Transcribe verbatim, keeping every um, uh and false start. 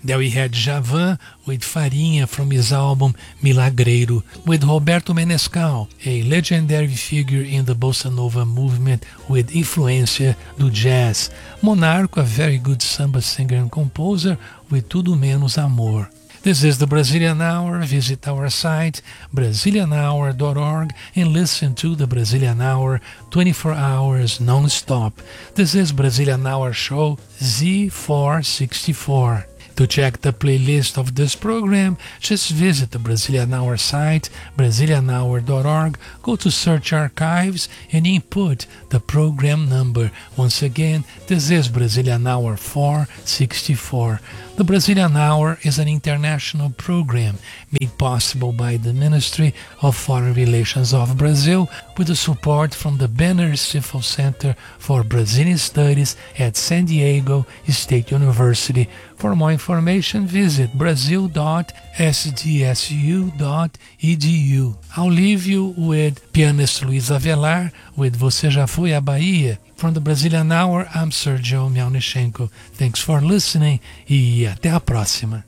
There we had Djavan with Farinha from his album Milagreiro, with Roberto Menescal, a legendary figure in the bossa nova movement with influência do jazz. Monarco, a very good samba singer and composer, with Tudo Menos Amor. This is the Brazilian Hour. Visit our site, Brazilian hour dot org, and listen to the Brazilian Hour twenty-four hours non-stop. This is Brazilian Hour Show Z four sixty-four. To check the playlist of this program, just visit the Brazilian Hour site, Brazilian hour dot org, go to Search Archives, and input the program number. Once again, this is Brazilian Hour four sixty-four. The Brazilian Hour is an international program made possible by the Ministry of Foreign Relations of Brazil with the support from the Banner Stifel Center for Brazilian Studies at San Diego State University. For more information, visit brazil dot s d s u dot e d u. I'll leave you with pianist Luiz Avelar with Você Já Foi à Bahia. From the Brazilian Hour, I'm Sergio Mialnichenko. Thanks for listening e até a próxima.